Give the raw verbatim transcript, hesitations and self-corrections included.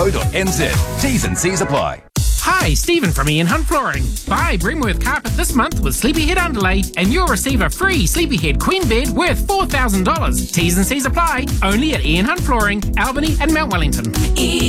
co dot n z. T's and C's apply. Hi, Stephen from Ian Hunt Flooring. Buy Bremworth carpet this month with Sleepyhead underlay and you'll receive a free Sleepyhead queen bed worth four thousand dollars. T's and C's apply. Only at Ian Hunt Flooring, Albany and Mount Wellington.